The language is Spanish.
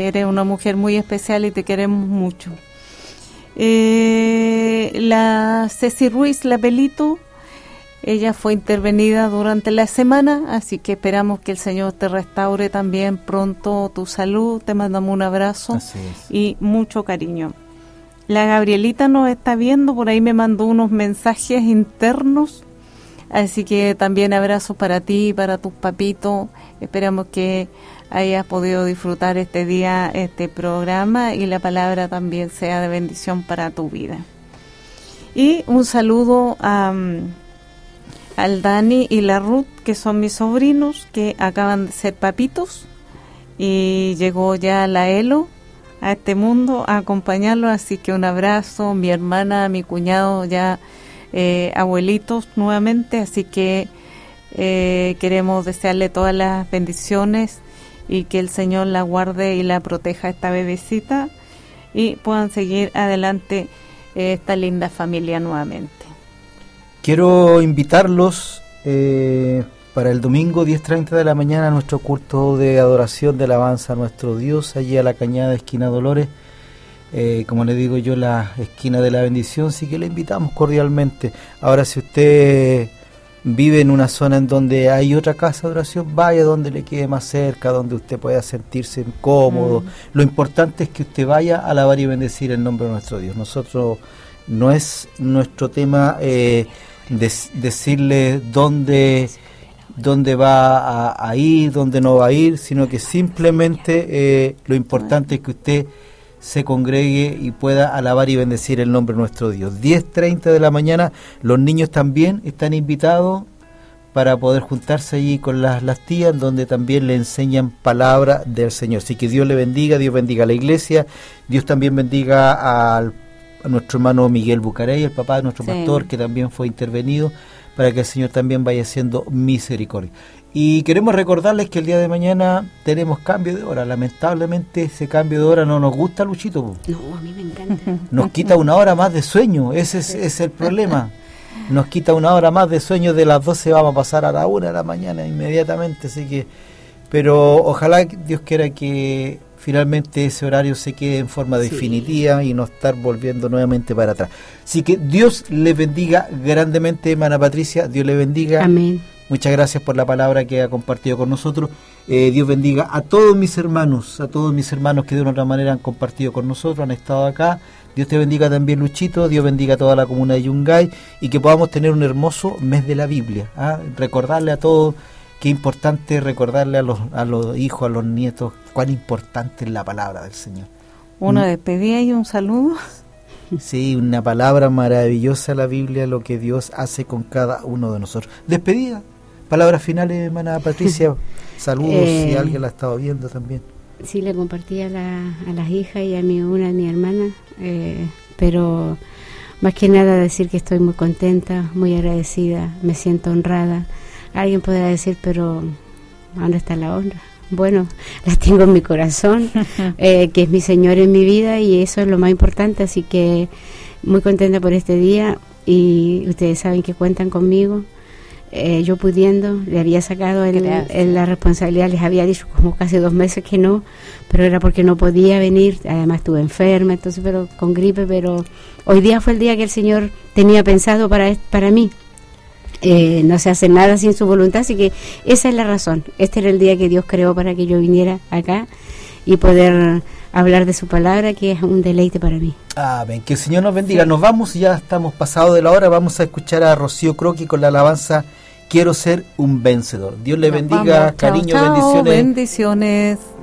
eres una mujer muy especial y te queremos mucho. La Ceci Ruiz, la Pelito, ella fue intervenida durante la semana, así que esperamos que el Señor te restaure también pronto tu salud. Te mandamos un abrazo y mucho cariño. La Gabrielita nos está viendo, por ahí me mandó unos mensajes internos, así que también abrazos para ti y para tus papitos. Esperamos que hayas podido disfrutar este día, este programa, y la palabra también sea de bendición para tu vida. Y un saludo al Dani y la Ruth, que son mis sobrinos, que acaban de ser papitos, y llegó ya la Elo a este mundo a acompañarlos, así que un abrazo. Mi hermana, mi cuñado ya abuelitos nuevamente, así que queremos desearle todas las bendiciones y que el Señor la guarde y la proteja a esta bebecita y puedan seguir adelante esta linda familia nuevamente. Quiero invitarlos para el domingo 10:30 de la mañana a nuestro culto de adoración, de alabanza a nuestro Dios, allí a la Cañada, esquina Dolores, como le digo yo, la esquina de la bendición. Sí que le invitamos cordialmente. Ahora, si usted vive en una zona en donde hay otra casa de oración, vaya donde le quede más cerca, donde usted pueda sentirse cómodo. Lo importante es que usted vaya a alabar y bendecir el nombre de nuestro Dios. Nosotros, no es nuestro tema decirle dónde va a ir, dónde no va a ir, sino que simplemente lo importante es que usted se congregue y pueda alabar y bendecir el nombre de nuestro Dios. 10:30 de la mañana, los niños también están invitados para poder juntarse allí con las tías, donde también le enseñan palabra del Señor. Así que Dios le bendiga, Dios bendiga a la iglesia, Dios también bendiga a nuestro hermano Miguel Bucarey, el papá de nuestro pastor, que también fue intervenido, para que el Señor también vaya haciendo misericordia. Y queremos recordarles que el día de mañana tenemos cambio de hora. Lamentablemente ese cambio de hora no nos gusta, Luchito. No, a mí me encanta. Nos quita una hora más de sueño, ese es el problema. Nos quita una hora más de sueño, de las 12 vamos a pasar a la 1 de la mañana inmediatamente, así que, pero ojalá Dios quiera que finalmente ese horario se quede en forma definitiva y no estar volviendo nuevamente para atrás. Así que Dios les bendiga grandemente, hermana Patricia, Dios le bendiga. Amén. Muchas gracias por la palabra que ha compartido con nosotros. Dios bendiga a todos mis hermanos que de una u otra manera han compartido con nosotros, han estado acá. Dios te bendiga también, Luchito. Dios bendiga a toda la comuna de Yungay y que podamos tener un hermoso mes de la Biblia. Recordarle a todos qué importante, recordarle a los hijos, a los nietos, cuán importante es la palabra del Señor. Una despedida y un saludo. Sí, una palabra maravillosa, la Biblia, lo que Dios hace con cada uno de nosotros. Despedida. Palabras finales, hermana Patricia. Saludos, si alguien la ha estado viendo también. Sí, le compartí a las hijas y a una de mi hermana, pero más que nada decir que estoy muy contenta, muy agradecida, me siento honrada. Alguien podrá decir, pero ¿dónde está la honra? Bueno, la tengo en mi corazón, que es mi Señor en mi vida, y eso es lo más importante, así que muy contenta por este día, y ustedes saben que cuentan conmigo. Yo pudiendo, le había sacado la responsabilidad, les había dicho como casi 2 meses que no, pero era porque no podía venir, además estuve enferma, entonces, pero con gripe, pero hoy día fue el día que el Señor tenía pensado para mí. No se hace nada sin su voluntad, así que esa es la razón. Este era el día que Dios creó para que yo viniera acá y poder hablar de su palabra, que es un deleite para mí. Amén. Que el Señor nos bendiga. Nos vamos, ya estamos pasados de la hora. Vamos a escuchar a Rocío Croqui con la alabanza Quiero ser un vencedor. Dios le bendiga. Vamos, cariño, chao, bendiciones. Bendiciones.